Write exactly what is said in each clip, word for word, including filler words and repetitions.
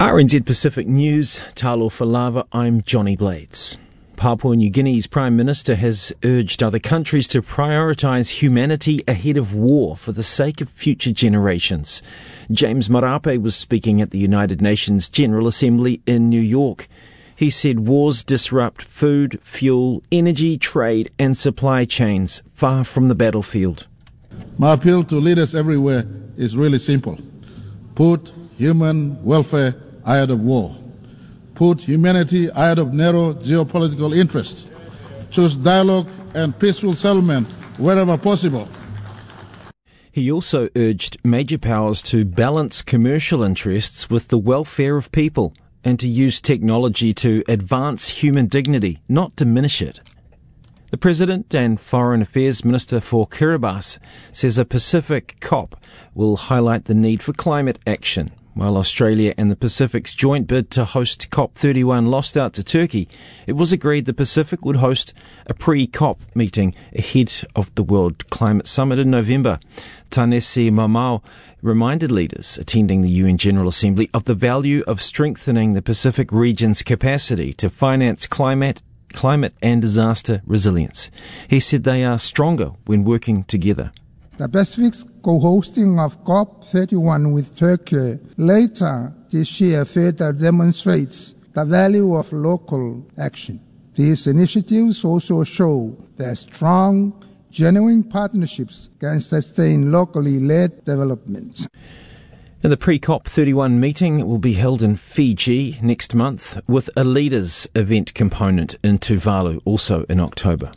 R N Z Pacific News, Talo Falava, I'm Johnny Blades. Papua New Guinea's Prime Minister has urged other countries to prioritise humanity ahead of war for the sake of future generations. James Marape was speaking at the United Nations General Assembly in New York. He said wars disrupt food, fuel, energy, trade and supply chains far from the battlefield. My appeal to leaders everywhere is really simple. Put human welfare ahead of war. Put humanity ahead of narrow geopolitical interests. Choose dialogue and peaceful settlement wherever possible. He also urged major powers to balance commercial interests with the welfare of people and to use technology to advance human dignity, not diminish it. The President and Foreign Affairs Minister for Kiribati says a Pacific COP will highlight the need for climate action. While Australia and the Pacific's joint bid to host COP thirty-one lost out to Turkey, it was agreed the Pacific would host a pre-COP meeting ahead of the World Climate Summit in November. Tanesi Mamau reminded leaders attending the U N General Assembly of the value of strengthening the Pacific region's capacity to finance climate, climate and disaster resilience. He said they are stronger when working together. The Pacific's co-hosting of COP thirty-one with Turkey later this year further demonstrates the value of local action. These initiatives also show that strong, genuine partnerships can sustain locally led development. And the pre-COP thirty-one meeting will be held in Fiji next month with a leaders event component in Tuvalu also in October.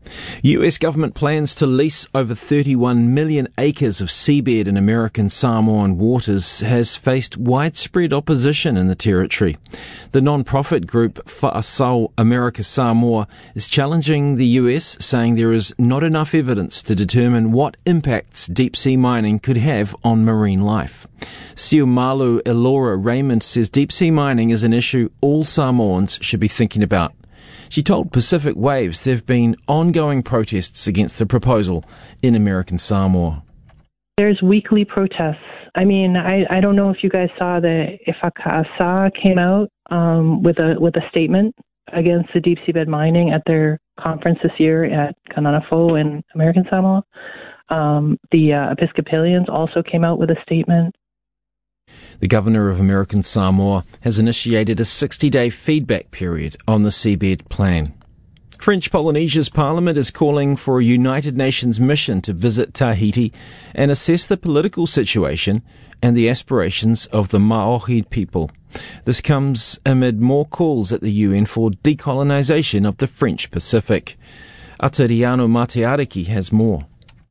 U S government plans to lease over thirty-one million acres of seabed in American Samoan waters has faced widespread opposition in the territory. The non-profit group Fa'asau America Samoa is challenging the U S, saying there is not enough evidence to determine what impacts deep-sea mining could have on marine life. Siumalu Elora Raymond says deep-sea mining is an issue all Samoans should be thinking about. She told Pacific Waves there have been ongoing protests against the proposal in American Samoa. There's weekly protests. I mean, I, I don't know if you guys saw that Ifaka'asa came out um, with a with a statement against the deep seabed mining at their conference this year at Kananafo in American Samoa. Um, the uh, Episcopalians also came out with a statement. The Governor of American Samoa has initiated a sixty-day feedback period on the seabed plan. French Polynesia's parliament is calling for a United Nations mission to visit Tahiti and assess the political situation and the aspirations of the Maori people. This comes amid more calls at the U N for decolonisation of the French Pacific. Atiriano Mateariki has more.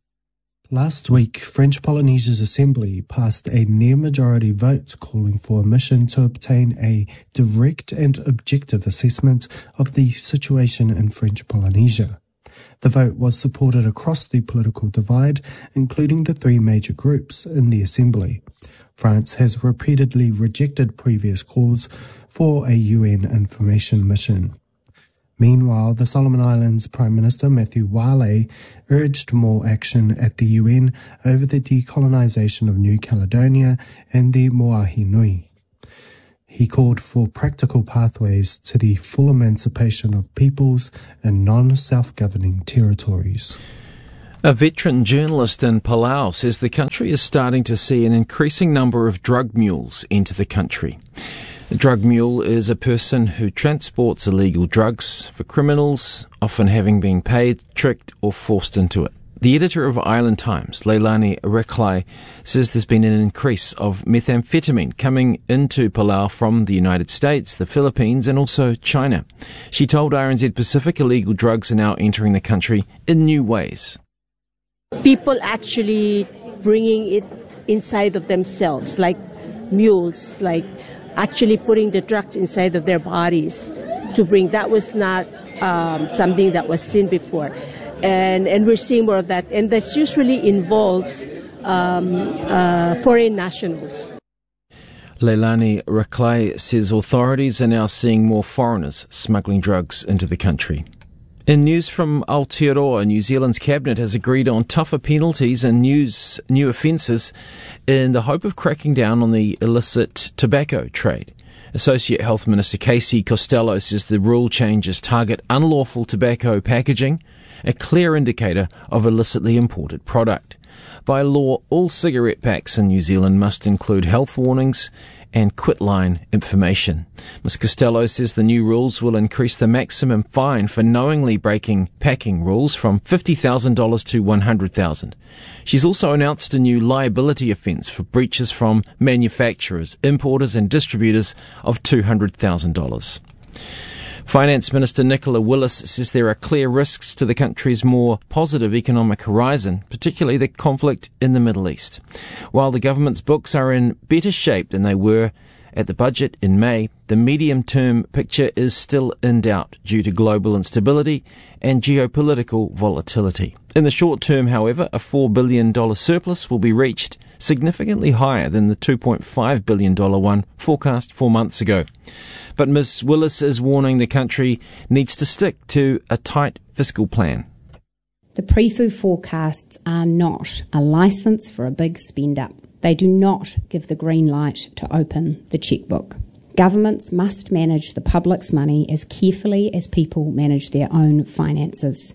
Last week, French Polynesia's Assembly passed a near-majority vote calling for a mission to obtain a direct and objective assessment of the situation in French Polynesia. The vote was supported across the political divide, including the three major groups in the Assembly. France has repeatedly rejected previous calls for a U N information mission. Meanwhile, the Solomon Islands Prime Minister Matthew Wale urged more action at the U N over the decolonisation of New Caledonia and the Moahi Nui. He called for practical pathways to the full emancipation of peoples in non-self-governing territories. A veteran journalist in Palau says the country is starting to see an increasing number of drug mules enter the country. A drug mule is a person who transports illegal drugs for criminals, often having been paid, tricked or forced into it. The editor of Island Times, Leilani Reklai, says there's been an increase of methamphetamine coming into Palau from the United States, the Philippines and also China. She told R N Z Pacific illegal drugs are now entering the country in new ways. People actually bringing it inside of themselves, like mules, like actually putting the drugs inside of their bodies to bring. That was not um, something that was seen before. And and we're seeing more of that. And this usually involves um, uh, foreign nationals. Leilani Reklai says authorities are now seeing more foreigners smuggling drugs into the country. In news from Aotearoa, New Zealand's cabinet has agreed on tougher penalties and news, new offences in the hope of cracking down on the illicit tobacco trade. Associate Health Minister Casey Costello says the rule changes target unlawful tobacco packaging, a clear indicator of illicitly imported product. By law, all cigarette packs in New Zealand must include health warnings and quitline information. Miz Costello says the new rules will increase the maximum fine for knowingly breaking packing rules from fifty thousand dollars to one hundred thousand dollars. She's also announced a new liability offence for breaches from manufacturers, importers and distributors of two hundred thousand dollars. Finance Minister Nicola Willis says there are clear risks to the country's more positive economic horizon, particularly the conflict in the Middle East. While the government's books are in better shape than they were at the budget in May, the medium-term picture is still in doubt due to global instability and geopolitical volatility. In the short term, however, a four billion dollars surplus will be reached, significantly higher than the two point five billion dollars one forecast four months ago. But Miz Willis is warning the country needs to stick to a tight fiscal plan. The pre-fu forecasts are not a licence for a big spend-up. They do not give the green light to open the chequebook. Governments must manage the public's money as carefully as people manage their own finances.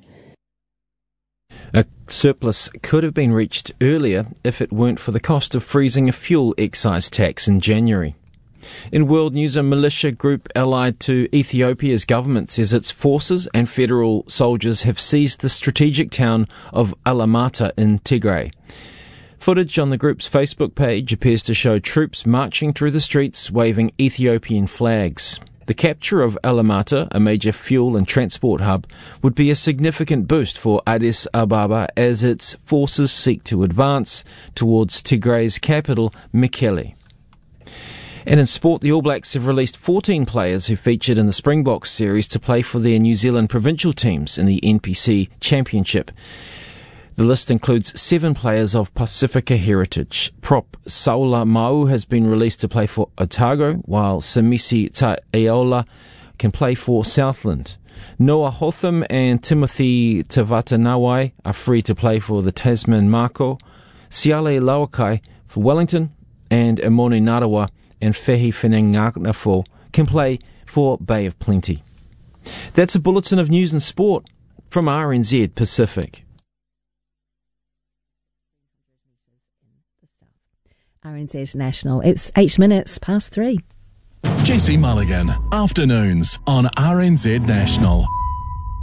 A surplus could have been reached earlier if it weren't for the cost of freezing a fuel excise tax in January. In world news, a militia group allied to Ethiopia's government says its forces and federal soldiers have seized the strategic town of Alamata in Tigray. Footage on the group's Facebook page appears to show troops marching through the streets waving Ethiopian flags. The capture of Alamata, a major fuel and transport hub, would be a significant boost for Addis Ababa as its forces seek to advance towards Tigray's capital, Mekelle. And in sport, the All Blacks have released fourteen players who featured in the Springboks series to play for their New Zealand provincial teams in the N P C Championship. The list includes seven players of Pacifica heritage. Prop Saula Mau has been released to play for Otago, while Samisi Taeola can play for Southland. Noah Hotham and Timothy Tavatanawai are free to play for the Tasman Mako. Siale Lauakai for Wellington, and Emoni Narawa and Fehi Whenenganafo can play for Bay of Plenty. That's a bulletin of news and sport from R N Z Pacific. R N Z National. It's eight minutes past three. Jesse Mulligan, afternoons on R N Z National.